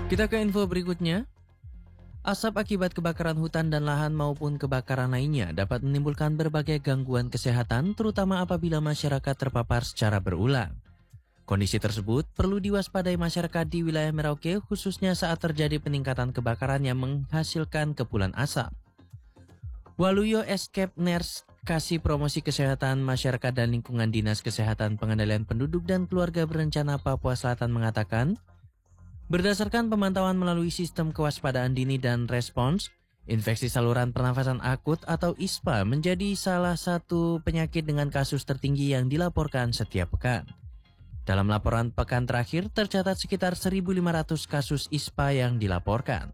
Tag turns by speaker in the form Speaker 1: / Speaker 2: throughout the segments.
Speaker 1: Kita ke info berikutnya. Asap akibat kebakaran hutan dan lahan maupun kebakaran lainnya dapat menimbulkan berbagai gangguan kesehatan, terutama apabila masyarakat terpapar secara berulang. Kondisi tersebut perlu diwaspadai masyarakat di wilayah Merauke, khususnya saat terjadi peningkatan kebakaran yang menghasilkan kepulan asap. Waluyo Escape Nurse Kasih Promosi Kesehatan Masyarakat dan Lingkungan Dinas Kesehatan Pengendalian Penduduk dan Keluarga Berencana Papua Selatan mengatakan, berdasarkan pemantauan melalui sistem kewaspadaan dini dan respons, infeksi saluran pernafasan akut atau ISPA menjadi salah satu penyakit dengan kasus tertinggi yang dilaporkan setiap pekan. Dalam laporan pekan terakhir, tercatat sekitar 1.500 kasus ISPA yang dilaporkan.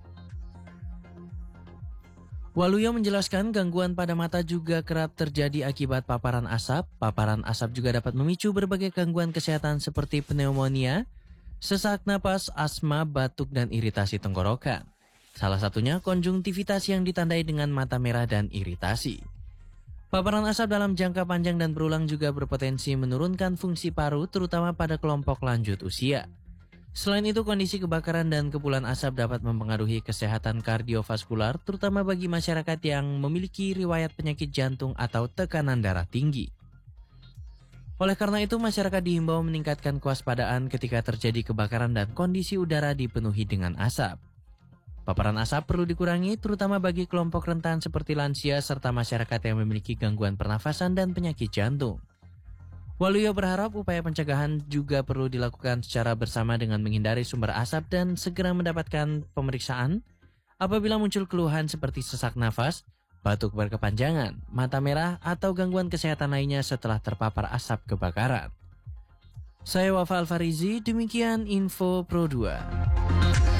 Speaker 1: Waluyo menjelaskan gangguan pada mata juga kerap terjadi akibat paparan asap. Paparan asap juga dapat memicu berbagai gangguan kesehatan seperti pneumonia, sesak napas, asma, batuk, dan iritasi tenggorokan. Salah satunya konjungtivitas yang ditandai dengan mata merah dan iritasi. Paparan asap dalam jangka panjang dan berulang juga berpotensi menurunkan fungsi paru, terutama pada kelompok lanjut usia. Selain itu, kondisi kebakaran dan kepulan asap dapat mempengaruhi kesehatan kardiovaskular, terutama bagi masyarakat yang memiliki riwayat penyakit jantung atau tekanan darah tinggi. Oleh karena itu, masyarakat dihimbau meningkatkan kewaspadaan ketika terjadi kebakaran dan kondisi udara dipenuhi dengan asap. Paparan asap perlu dikurangi, terutama bagi kelompok rentan seperti lansia serta masyarakat yang memiliki gangguan pernafasan dan penyakit jantung. Waluyo berharap upaya pencegahan juga perlu dilakukan secara bersama dengan menghindari sumber asap dan segera mendapatkan pemeriksaan apabila muncul keluhan seperti sesak nafas, batuk berkepanjangan, mata merah, atau gangguan kesehatan lainnya setelah terpapar asap kebakaran. Saya Wafa Alfarizi, demikian info Pro 2.